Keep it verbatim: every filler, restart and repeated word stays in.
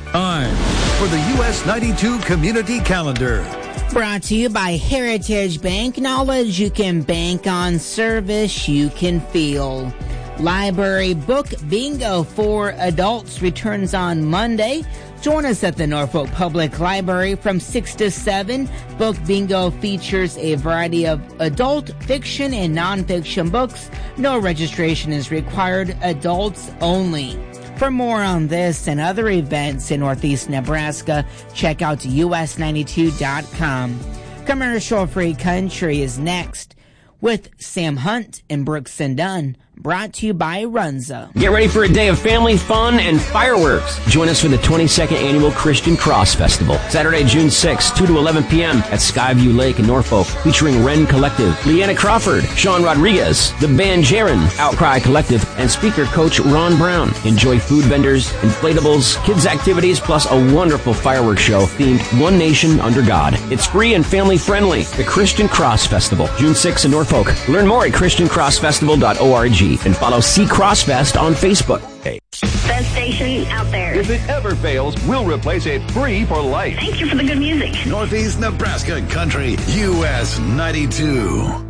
Time for the U S ninety-two Community Calendar. Brought to you by Heritage Bank. Knowledge you can bank on, service you can feel. Library Book Bingo for adults returns on Monday. Join us at the Norfolk Public Library from six to seven. Book Bingo features a variety of adult fiction and nonfiction books. No registration is required. Adults only. For more on this and other events in Northeast Nebraska, check out U S ninety-two dot com. Commercial Free Country is next with Sam Hunt and Brooks and Dunn. Brought to you by Runza. Get ready for a day of family fun and fireworks. Join us for the twenty-second Annual Christian Cross Festival, Saturday, June sixth, two to eleven p.m. at Skyview Lake in Norfolk, featuring Wren Collective, Leanna Crawford, Sean Rodriguez, The Band Jaron, Outcry Collective, and speaker coach Ron Brown. Enjoy food vendors, inflatables, kids' activities, plus a wonderful fireworks show themed One Nation Under God. It's free and family-friendly. The Christian Cross Festival, June sixth in Norfolk. Learn more at christian cross festival dot org. And follow C Crossfest on Facebook. Hey. Best station out there. If it ever fails, we'll replace it free for life. Thank you for the good music. Northeast Nebraska Country, U S ninety-two.